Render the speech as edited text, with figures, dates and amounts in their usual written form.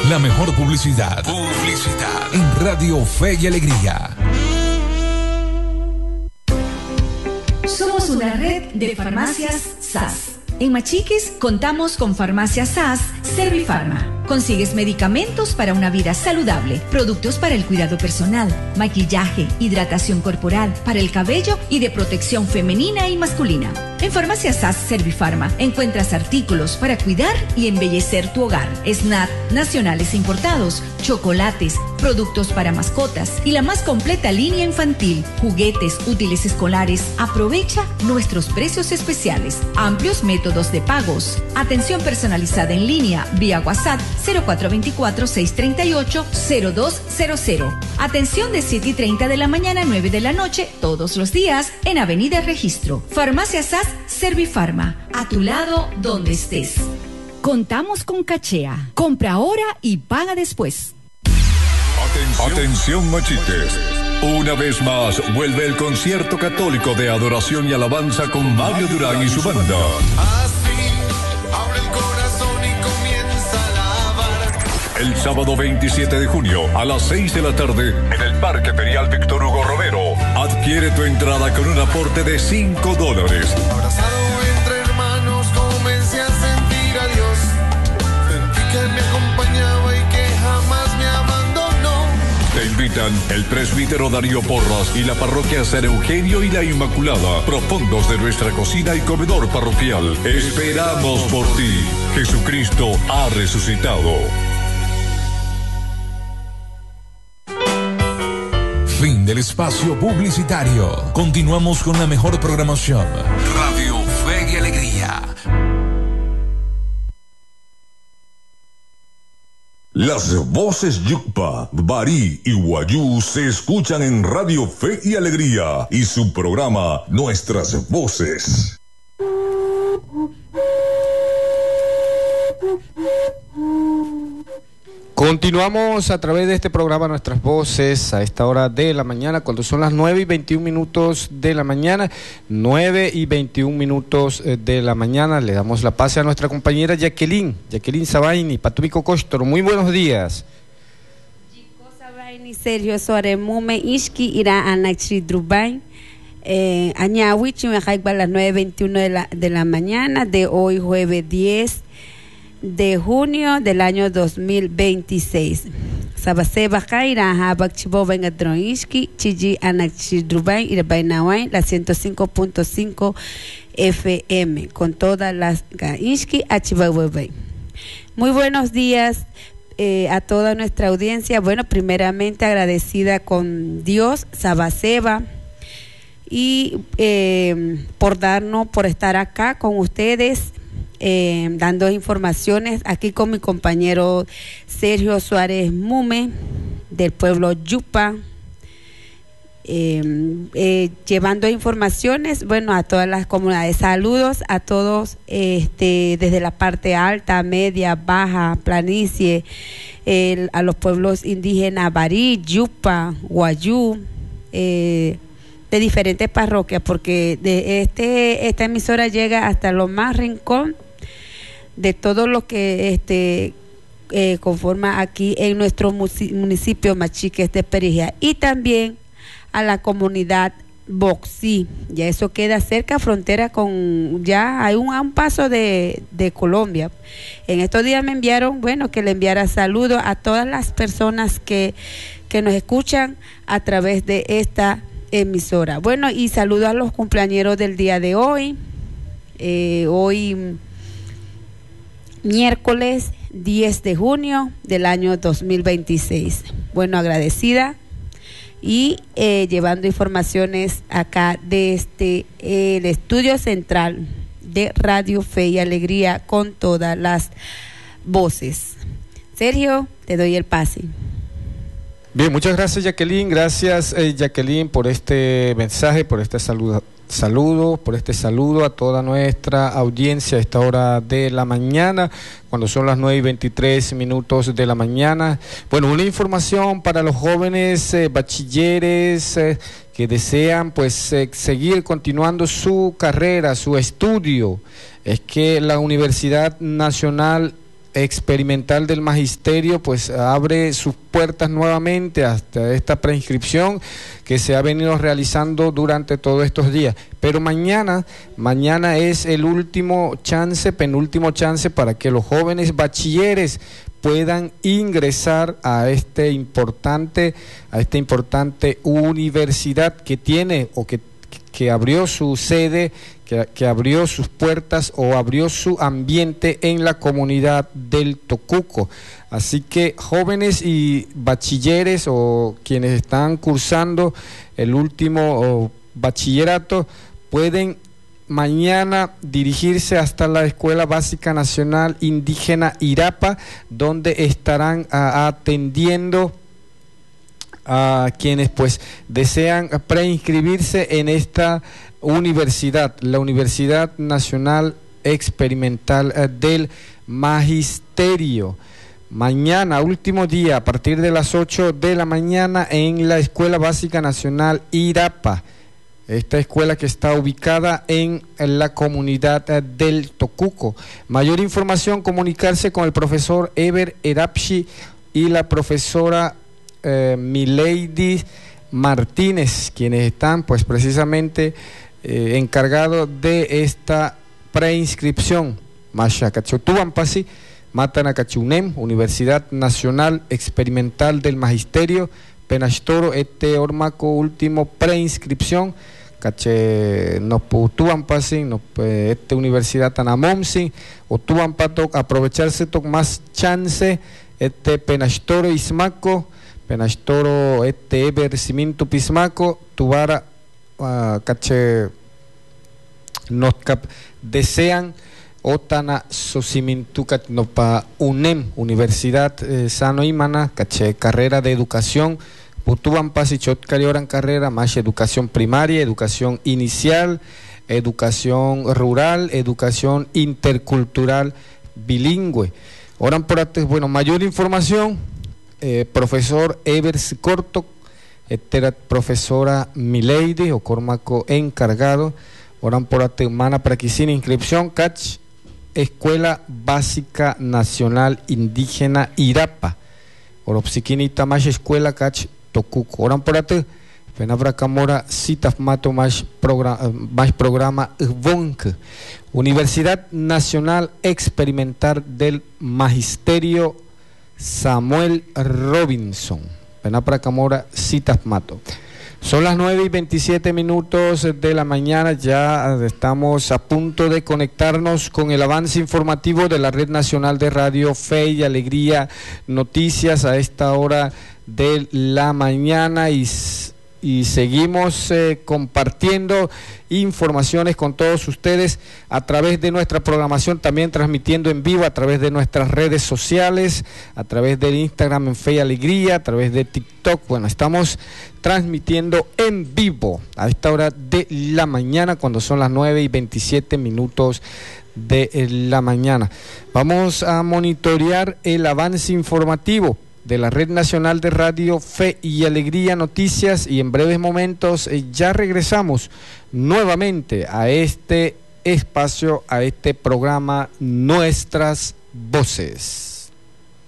La mejor publicidad. En Radio Fe y Alegría. Somos una red de farmacias SAS. En Machiques contamos con Farmacias SAS Servifarma. Consigues medicamentos para una vida saludable, productos para el cuidado personal, maquillaje, hidratación corporal, para el cabello y de protección femenina y masculina. En Farmacias SAS Servifarma encuentras artículos para cuidar y embellecer tu hogar, snacks nacionales importados, chocolates, productos para mascotas y la más completa línea infantil, juguetes, útiles escolares. Aprovecha nuestros precios especiales, amplios métodos de pagos, atención personalizada en línea vía WhatsApp 0424-638-0200. Atención de 7:30 de la mañana a 9 de la noche todos los días en Avenida Registro. Farmacia SAS Servifarma, a tu lado donde estés. Contamos con Cachea. Compra ahora y paga después. Atención Machiques. Una vez más vuelve el concierto católico de adoración y alabanza con Mario Durán y su banda. El sábado 27 de junio a las 6 de la tarde en el Parque Ferial Víctor Hugo Romero. Adquiere tu entrada con un aporte de $5. Abrazado entre hermanos comencé a sentir a Dios. Sentí que me acompañaba y que jamás me abandonó. Te invitan el presbítero Darío Porras y la parroquia San Eugenio y la Inmaculada, profundos de nuestra cocina y comedor parroquial. Esperamos por ti. Jesucristo ha resucitado. Fin del espacio publicitario. Continuamos con la mejor programación. Radio Fe y Alegría. Las voces Yucpa, Barí y Guayú se escuchan en Radio Fe y Alegría y su programa Nuestras Voces. Continuamos a través de este programa Nuestras Voces a esta hora de la mañana, cuando son las 9:21 de la mañana, 9:21 de la mañana. Le damos la paz a nuestra compañera Jacqueline Sabaini, Patubico Costoro. Muy buenos días. Chico Sabaini, Sergio Suárez Mume, Ishki, Ira Anachri Drubain, Añawichi, me a las 9:21 de la mañana de hoy, jueves 10 de junio del año 2026. Sabaseba Kaira Habak Chiboba en Adroishki, Chiji Anachidrubain y Rebainawain, la 105.5 FM, con todas las Gaishki Achibabay. Muy buenos días a toda nuestra audiencia. Bueno, primeramente agradecida con Dios, Sabaseba, y por estar acá con ustedes. Dando informaciones aquí con mi compañero Sergio Suárez Mume del pueblo Yupa, llevando informaciones, bueno, a todas las comunidades. Saludos a todos, desde la parte alta, media, baja, planicie, a los pueblos indígenas Barí, Yupa, Guayú, de diferentes parroquias, porque de esta emisora llega hasta lo más rincón de todo lo que conforma aquí en nuestro municipio Machiques de Perijá, y también a la comunidad Boxí. Ya eso queda cerca, frontera con, ya hay un paso de Colombia. En estos días me enviaron, bueno, que le enviara saludos a todas las personas que nos escuchan a través de esta emisora. Bueno, y saludo a los cumpleañeros del día de hoy. Hoy miércoles 10 de junio del año 2026. Bueno, agradecida y llevando informaciones acá desde el estudio central de Radio Fe y Alegría con todas las voces. Sergio, te doy el pase. Bien, muchas gracias Jacqueline, Jacqueline por este mensaje, por este saludo, a toda nuestra audiencia a esta hora de la mañana, cuando son las 9:23 de la mañana. Bueno, una información para los jóvenes bachilleres que desean pues seguir continuando su carrera, su estudio, es que la Universidad Nacional Experimental del Magisterio pues abre sus puertas nuevamente hasta esta preinscripción que se ha venido realizando durante todos estos días, pero mañana es el penúltimo chance para que los jóvenes bachilleres puedan ingresar a esta importante universidad que tiene o que abrió su sede, que abrió sus puertas o abrió su ambiente en la comunidad del Tocuco. Así que jóvenes y bachilleres o quienes están cursando el último bachillerato pueden mañana dirigirse hasta la Escuela Básica Nacional Indígena Irapa, donde estarán atendiendo a quienes pues desean preinscribirse en esta universidad, la Universidad Nacional Experimental del Magisterio. Mañana, último día, a partir de las 8 de la mañana en la Escuela Básica Nacional Irapa. Esta escuela que está ubicada en la comunidad del Tocuco. Mayor información, comunicarse con el profesor Eber Erapshi y la profesora Milady Martínez, quienes están pues precisamente encargados de esta preinscripción. Mashacachotuampasi, Matanacachunem, Universidad Nacional Experimental del Magisterio, Penastoro, ormaco último preinscripción, cache no putuampasi, no universidad tanamomsi, o tuampato aprovecharse más chance, Penastoro Ismaco, Penastoro Eber Simintu Pismaco, Tubara cache nos desean Otana Sosimintucat no pa UNEM, Universidad Sano Imana, caché carrera de educación, Putuban Pasichot Carioran carrera, más educación primaria, educación inicial, educación rural, educación intercultural bilingüe. Oran por antes, bueno, mayor información, profesor Evers Corto, profesora Milady o Cormaco encargado, oran por antes, mana para que sin inscripción, catch. Escuela Básica Nacional Indígena Irapa, Oropsiquinita más Escuela Cach Tocuco. Oran por ate, Penabra Camora, Citaf Mato más programa Vonk. Universidad Nacional Experimental del Magisterio Samuel Robinson. Penabra Camora, Citaf Mato. Son las 9:27 de la mañana, ya estamos a punto de conectarnos con el avance informativo de la Red Nacional de Radio Fe y Alegría Noticias a esta hora de la mañana y seguimos compartiendo informaciones con todos ustedes a través de nuestra programación, también transmitiendo en vivo a través de nuestras redes sociales, a través del Instagram en Fe y Alegría, a través de TikTok. Bueno, estamos transmitiendo en vivo a esta hora de la mañana, cuando son las 9:27 de la mañana. Vamos a monitorear el avance informativo de la Red Nacional de Radio Fe y Alegría Noticias y en breves momentos ya regresamos nuevamente a este espacio, a este programa Nuestras Voces.